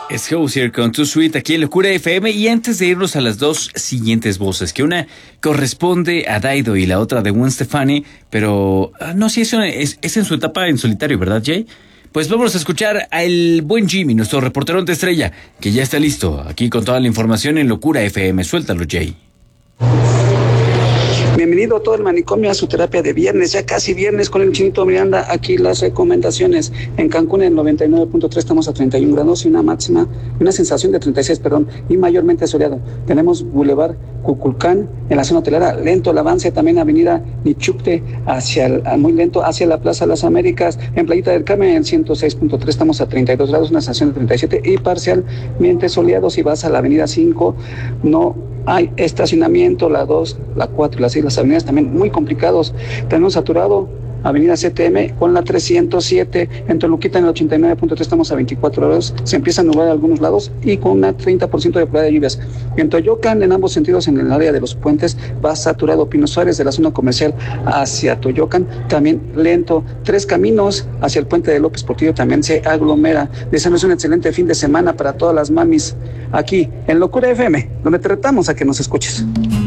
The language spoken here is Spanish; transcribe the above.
Es Hozier con Too Sweet aquí en Locura FM. Y antes de irnos a las dos siguientes voces, que una corresponde a Daido y la otra de Gwen Stefani, pero no, sí, es en su etapa en solitario, ¿verdad, Jay? Pues vamos a escuchar al buen Jimmy, nuestro reportero de estrella, que ya está listo aquí con toda la información en Locura FM. Suéltalo, Jay. Bienvenido todo el manicomio a su terapia de viernes, ya casi viernes con el Chinito Miranda. Aquí las recomendaciones. En Cancún en 99.3 estamos a 31 grados y una sensación de 36, y mayormente soleado. Tenemos Boulevard Cuculcán en la zona hotelera, lento el avance, también Avenida Nichupte muy lento hacia la Plaza de las Américas. En Playita del Carmen en 106.3 estamos a 32 grados, una sensación de 37 y parcialmente soleado. Si vas a la Avenida 5, no hay estacionamiento, la 2, la 4 y la 6, las avenidas también muy complicados. Tenemos saturado Avenida CTM con la 307, en Toluquita en el 89.3 estamos a 24 grados, se empieza a nublar en algunos lados y con una 30% de probabilidad de lluvias. En Toyocan, en ambos sentidos, en el área de los puentes, va saturado. Pino Suárez de la zona comercial hacia Toyocan, también lento. Tres Caminos hacia el puente de López Portillo también se aglomera. Deseamos un excelente fin de semana para todas las mamis aquí en Locura FM, donde te retamos a que nos escuches.